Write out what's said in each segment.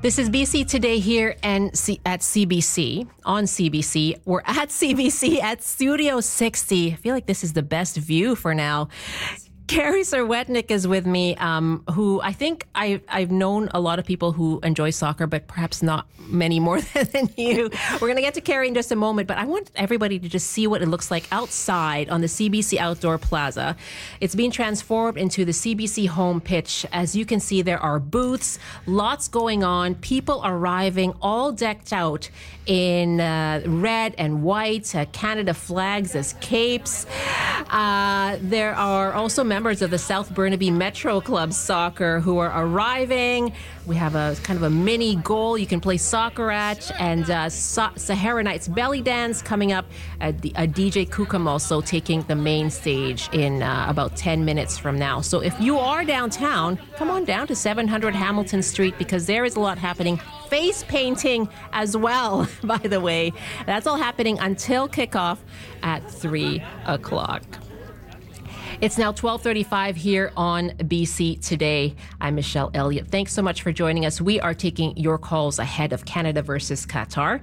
This is BC Today here and at CBC, on CBC. We're at CBC at Studio 60. I feel like this is the best view for now. Carrie Serwetnyk is with me, who I think I've known a lot of people who enjoy soccer, but perhaps not many more than you. We're going to get to Carrie in just a moment, but I want everybody to just see what it looks like outside on the CBC Outdoor Plaza. It's being transformed into the CBC home pitch. As you can see, there are booths, lots going on, people arriving, all decked out in red and white, Canada flags as capes. There are also members of the South Burnaby Metro Club Soccer who are arriving. We have a kind of a mini goal you can play soccer at, and Sahara Nights Belly Dance coming up. A DJ Kukam also taking the main stage in about 10 minutes from now. So if you are downtown, come on down to 700 Hamilton Street because there is a lot happening. Face painting as well, by the way. That's all happening until kickoff at 3 o'clock. It's now 12:35 here on BC Today. I'm Michelle Elliott. Thanks so much for joining us. We are taking your calls ahead of Canada versus Qatar.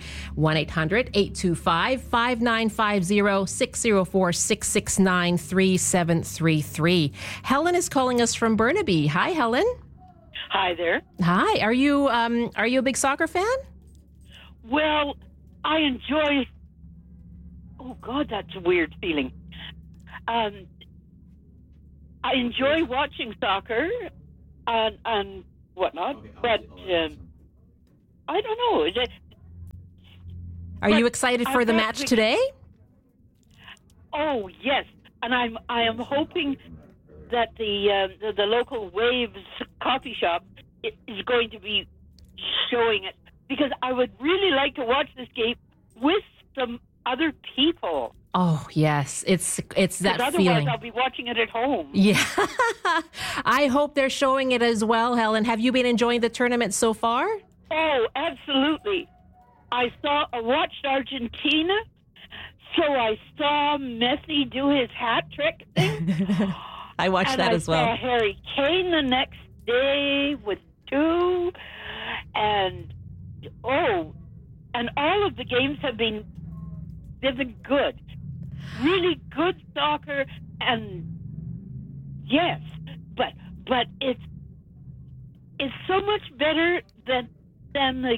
1-800-825-5950, 604-669-3733. Helen is calling us from Burnaby. Hi, Helen. Hi there. Hi. Are you a big soccer fan? Well, I enjoy... Oh, God, that's a weird feeling. I enjoy watching soccer and whatnot, but I don't know. Are you excited for the match today? Oh, yes. And I am hoping that the local Waves coffee shop is going to be showing it, because I would really like to watch this game with some other people. Oh, yes. It's that otherwise feeling. I'll be watching it at home. Yeah. I hope they're showing it as well, Helen. Have you been enjoying the tournament so far? Oh, absolutely. I watched Argentina, so I saw Messi do his hat trick thing. I watched that as well. I saw Harry Kane the next day with 2, and all of the games they've been good. Really good soccer, and yes, but it's so much better than the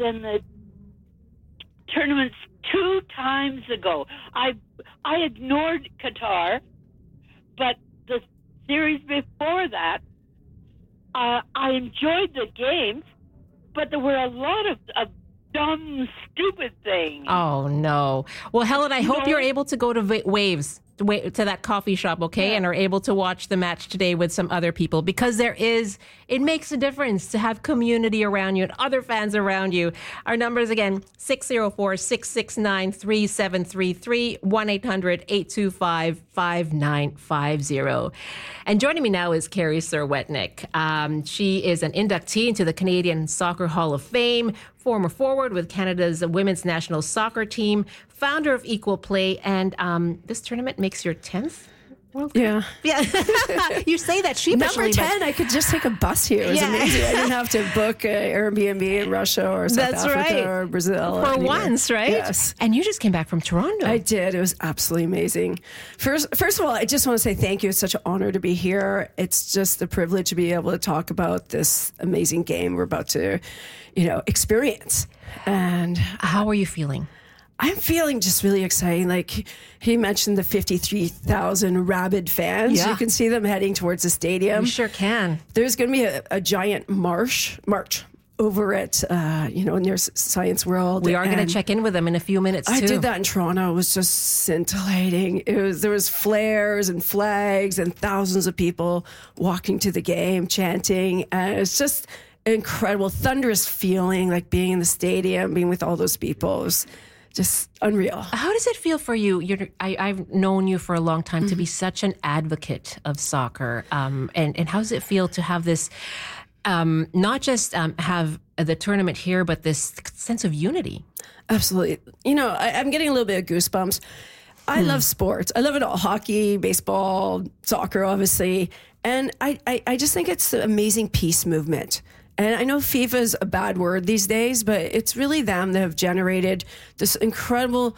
tournaments 2 times ago. I ignored Qatar, but the series before that, I enjoyed the games, but there were a lot of dumb, stupid things. Oh, no. Well, Helen, I hope you're able to go to Waves, to that coffee shop, okay? Yeah. And are able to watch the match today with some other people, because it makes a difference to have community around you and other fans around you. Our numbers again, 604-669-3733, 1-800-825-5950. And joining me now is Carrie Serwetnyk. She is an inductee into the Canadian Soccer Hall of Fame, former forward with Canada's women's national soccer team, founder of Equal Play, and this tournament makes your 10th World Cup? Yeah. You say that sheepishly. Number 10, I could just take a bus here. It was amazing. I didn't have to book an Airbnb in Russia or South Africa or Brazil. For once, right? Yes. And you just came back from Toronto. I did. It was absolutely amazing. First of all, I just want to say thank you. It's such an honor to be here. It's just a privilege to be able to talk about this amazing game we're about to, experience. And how are you feeling? I'm feeling just really exciting. Like he mentioned, the 53,000 rabid fans. Yeah. You can see them heading towards the stadium. You sure can. There's going to be a giant march over at near Science World. We are going to check in with them in a few minutes too. I did that in Toronto. It was just scintillating. There was flares and flags and thousands of people walking to the game, chanting, and it's just incredible, thunderous feeling, like being in the stadium, being with all those people. It was just unreal. How does it feel for you? I've known you for a long time to be such an advocate of soccer. And how does it feel to have this, not just have the tournament here, but this sense of unity? Absolutely. I'm getting a little bit of goosebumps. I love sports. I love it all. Hockey, baseball, soccer, obviously. And I just think it's an amazing peace movement. And I know FIFA is a bad word these days, but it's really them that have generated this incredible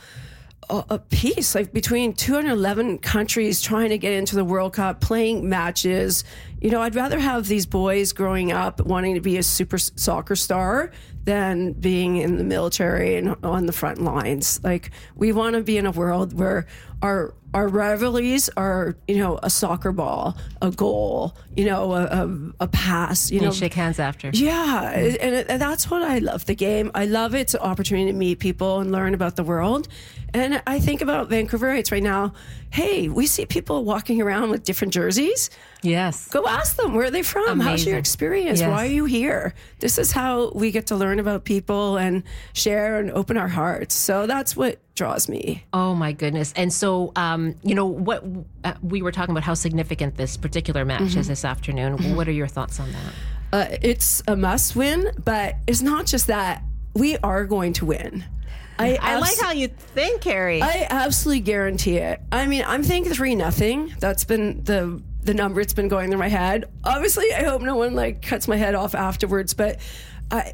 peace, like between 211 countries trying to get into the World Cup, playing matches. You know, I'd rather have these boys growing up wanting to be a super soccer star than being in the military and on the front lines. Like, we want to be in a world where our rivalries are, you know, a soccer ball, a goal, you know, a pass, you know. Shake hands after. Yeah, and that's what I love the game. I love its opportunity to meet people and learn about the world. And I think about Vancouverites right now. Hey, we see people walking around with different jerseys. Yes. Go ask them, where are they from? Amazing. How's your experience? Yes. Why are you here? This is how we get to learn about people and share and open our hearts. So that's what draws me. Oh my goodness. And so, you know, what we were talking about how significant this particular match is this afternoon. What are your thoughts on that? It's a must win, but it's not just that. We are going to win. I like how you think, Carrie. I absolutely guarantee it. I mean, I'm thinking 3-0. That's been the number it's been going through my head. Obviously, I hope no one like cuts my head off afterwards, but I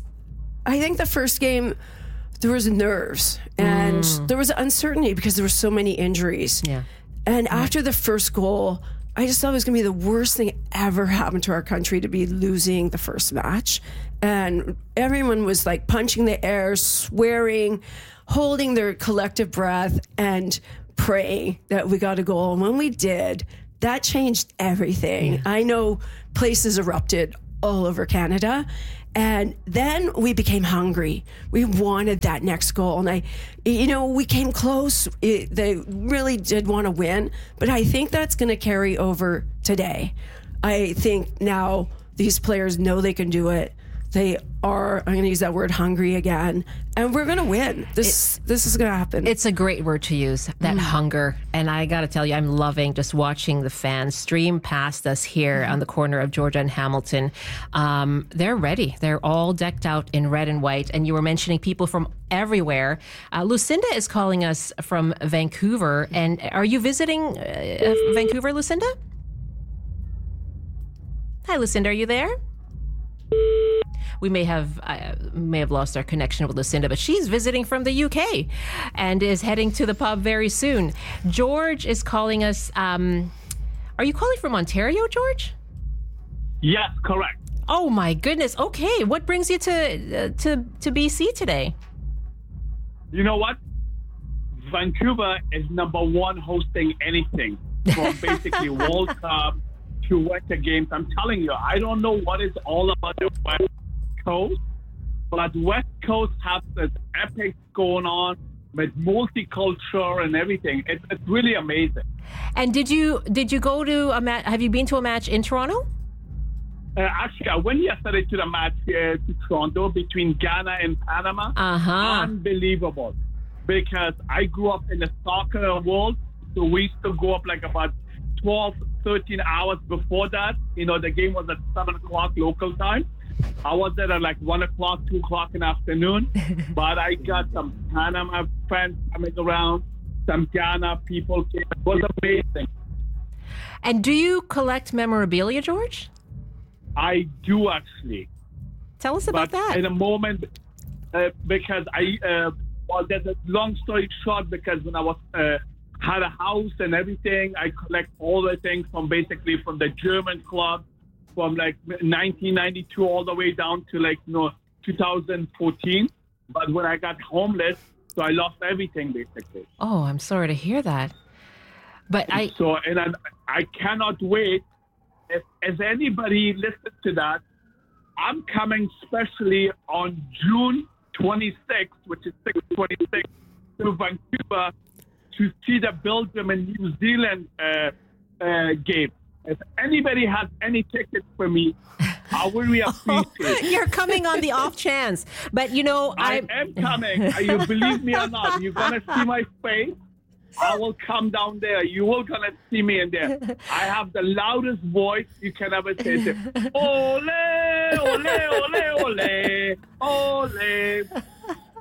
think the first game, there was nerves and there was uncertainty because there were so many injuries. Yeah. And after the first goal, I just thought it was going to be the worst thing ever happened to our country to be losing the first match. And everyone was like punching the air, swearing, holding their collective breath and praying that we got a goal. And when we did, that changed everything. Yeah. I know places erupted all over Canada. And then we became hungry. We wanted that next goal. And we came close. They really did want to win. But I think that's going to carry over today. I think now these players know they can do it. They are, I'm going to use that word, hungry again. And we're going to win. This is going to happen. It's a great word to use, that hunger. And I got to tell you, I'm loving just watching the fans stream past us here on the corner of Georgia and Hamilton. They're ready. They're all decked out in red and white. And you were mentioning people from everywhere. Lucinda is calling us from Vancouver. And are you visiting Vancouver, Lucinda? Hi, Lucinda. Are you there? We may have lost our connection with Lucinda, but she's visiting from the UK and is heading to the pub very soon. George is calling us. Are you calling from Ontario, George? Yes, correct. Oh my goodness. Okay, what brings you to BC today? You know what? Vancouver is number one hosting anything from basically World Cup to Winter Games. I'm telling you, I don't know what it's all about the West Coast, but West Coast has this epic going on with multicultural and everything. It's really amazing. And did you go to a match? Have you been to a match in Toronto? Actually, I went yesterday to the match to Toronto between Ghana and Panama. Unbelievable. Because I grew up in the soccer world, so we used to go up like about 12, 13 hours before that. You know, the game was at 7 o'clock local time. I was there at like 1 o'clock, 2 o'clock in the afternoon. But I got some Panama friends coming around, some Ghana people came. It was amazing. And do you collect memorabilia, George? I do, actually. Tell us about that. In a moment, because there's a long story short, because when I was had a house and everything, I collect all the things from the German club, from like 1992 all the way down to 2014. But when I got homeless, so I lost everything basically. Oh, I'm sorry to hear that. But I cannot wait. If anybody listens to that, I'm coming specially on June 26th, which is 6/26, to Vancouver to see the Belgium and New Zealand game. If anybody has any tickets for me, I will really appreciate it. You're coming on the off chance. But, I am coming. You believe me or not, you're going to see my face. I will come down there. You will going to see me in there. I have the loudest voice you can ever say. Ole, ole, ole, ole, ole.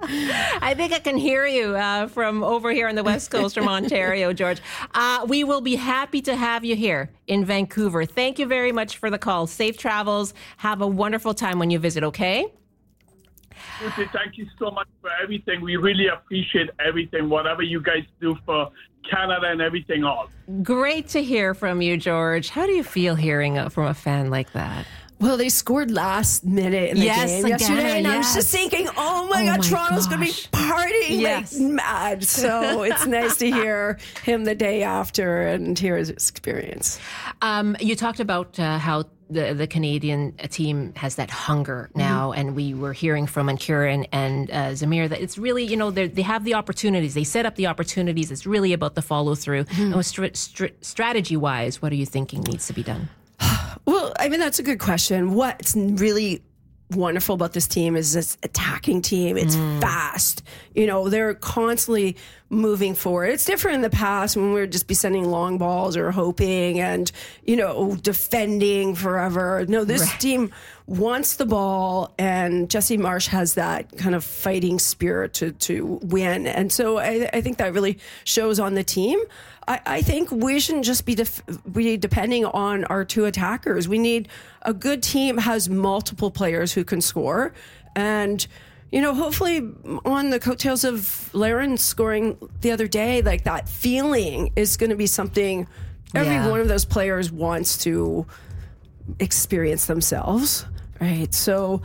I think I can hear you from over here on the West Coast from Ontario, George. We will be happy to have you here in Vancouver. Thank you very much for the call. Safe travels. Have a wonderful time when you visit, okay? Okay, thank you so much for everything. We really appreciate everything, whatever you guys do for Canada and everything else. Great to hear from you, George. How do you feel hearing from a fan like that? Well, they scored last minute in the game yesterday, and I was just thinking, oh my God, Toronto's going to be partying like mad. So it's nice to hear him the day after and hear his experience. You talked about how the Canadian team has that hunger now, and we were hearing from Ancurin and Zamir that it's really, they have the opportunities. They set up the opportunities. It's really about the follow through. And strategy-wise, what are you thinking needs to be done? Well, I mean, that's a good question. What's really wonderful about this team is this attacking team. It's fast. They're constantly moving forward. It's different in the past when we would just be sending long balls or hoping and, defending forever. No, this team wants the ball, and Jesse Marsh has that kind of fighting spirit to win. And so I think that really shows on the team. I think we shouldn't just be depending on our two attackers. We need a good team has multiple players who can score. And, hopefully on the coattails of Laren scoring the other day, like that feeling is going to be something every one of those players wants to experience themselves. Right. So,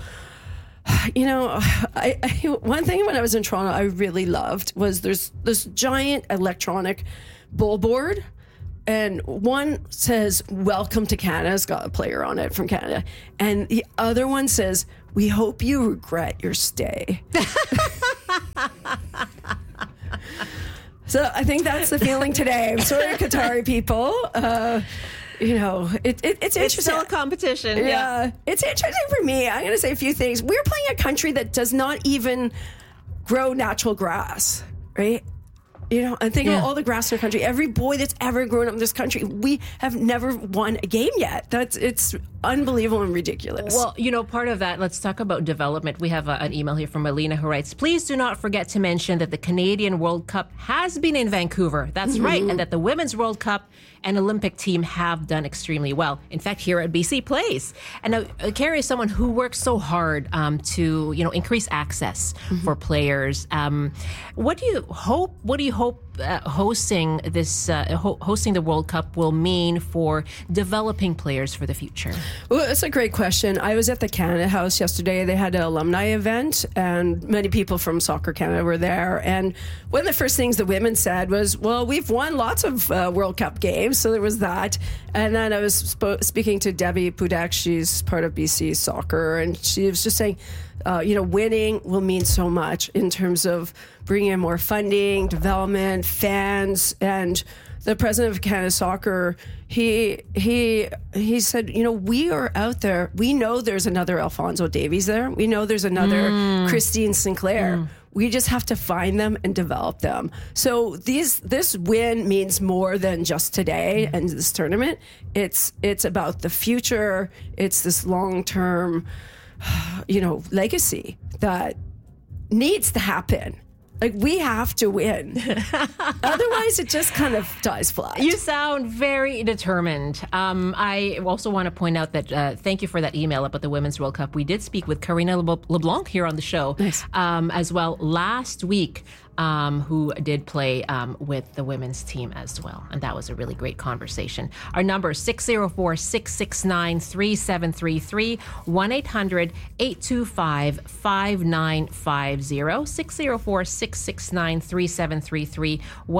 one thing when I was in Toronto I really loved was there's this giant electronic billboard, and one says "Welcome to Canada." It's got a player on it from Canada, and the other one says, "We hope you regret your stay." So I think that's the feeling today. I'm sorry, Qatari people. It's interesting. It's still a competition. Yeah. It's interesting for me. I'm going to say a few things. We're playing a country that does not even grow natural grass, right? And think of all the grass in our country. Every boy that's ever grown up in this country, we have never won a game yet. It's unbelievable and ridiculous. Well, part of that, let's talk about development. We have an email here from Alina who writes, please do not forget to mention that the Canadian World Cup has been in Vancouver. That's right. And that the Women's World Cup and Olympic team have done extremely well. In fact, here at BC Place. And now, Carrie is someone who works so hard to, increase access for players. What do you hope hosting the World Cup will mean for developing players for the future? Well, that's a great question. I was at the Canada House yesterday. They had an alumni event, and many people from Soccer Canada were there. And one of the first things the women said was, well, we've won lots of World Cup games, so there was that. And then I was speaking to Debbie Pudek. She's part of BC Soccer, and she was just saying, winning will mean so much in terms of bringing in more funding, development, fans, and the president of Canada Soccer, he said, we are out there. We know there's another Alphonso Davies there. We know there's another Christine Sinclair. We just have to find them and develop them. So this win means more than just today and this tournament. It's about the future. It's this long-term, legacy that needs to happen. Like, we have to win. Otherwise, it just kind of dies flat. You sound very determined. I also want to point out that thank you for that email about the Women's World Cup. We did speak with Karina LeBlanc here on the show as well last week, who did play with the women's team as well. And that was a really great conversation. Our number is 604-669-3733, 1-800-825-5950, 604-669-3733,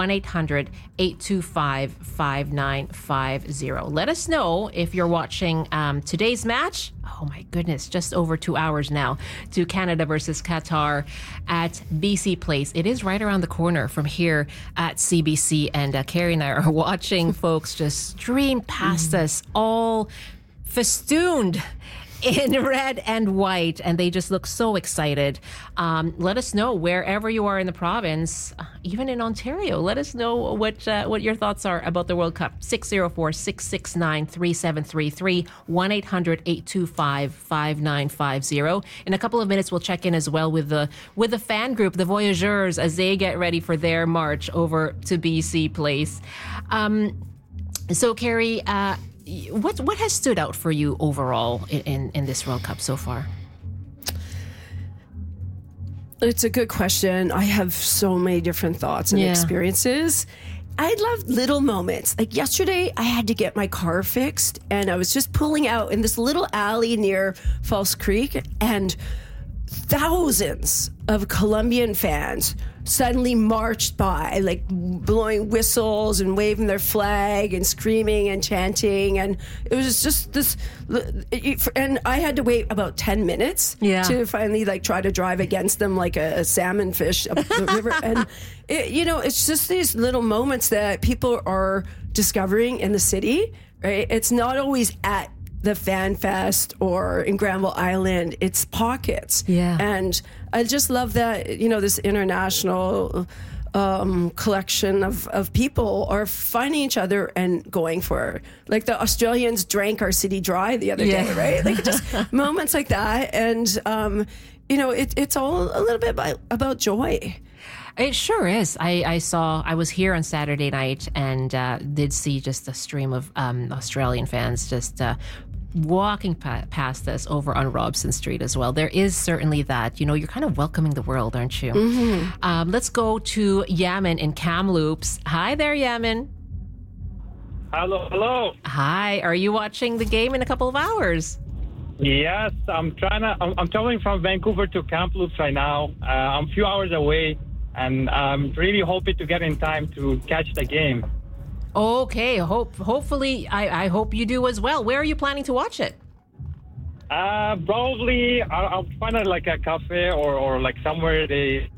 1-800-825-5950. Let us know if you're watching today's match. Oh my goodness, just over 2 hours now to Canada versus Qatar at BC Place. It is right around the corner from here at CBC, and Carrie and I are watching folks just stream past us, all festooned in red and white, and they just look so excited. Let us know wherever you are in the province, even in Ontario. Let us know what your thoughts are about the World Cup. 604-669-3733, 1-800-825-5950. In a couple of minutes, we'll check in as well with the fan group, the Voyageurs, as they get ready for their march over to BC Place. So, Carrie, what has stood out for you overall in this World Cup so far? It's a good question. I have so many different thoughts and experiences. I love little moments. Like yesterday, I had to get my car fixed, and I was just pulling out in this little alley near False Creek, and thousands of Colombian fans suddenly marched by, like blowing whistles and waving their flag and screaming and chanting, and it was just this. And I had to wait about 10 minutes to finally try to drive against them like a salmon fish up the river. And it's just these little moments that people are discovering in the city. Right? It's not always at the Fan Fest or in Granville Island. It's pockets. Yeah. And I just love that, this international collection of people are finding each other and going for it. Like the Australians drank our city dry the other day, right? Like just moments like that. And, it's all a little bit about joy. It sure is. I was here on Saturday night and did see just a stream of Australian fans just walking past us over on Robson Street as well. There is certainly that. You're kind of welcoming the world, aren't you? Mm-hmm. Let's go to Yamin in Kamloops. Hi there, Yamin. Hello. Hi. Are you watching the game in a couple of hours? Yes, I'm traveling from Vancouver to Kamloops right now. I'm a few hours away, and I'm really hoping to get in time to catch the game. Okay, hopefully, I hope you do as well. Where are you planning to watch it? Probably I'll find a cafe or somewhere they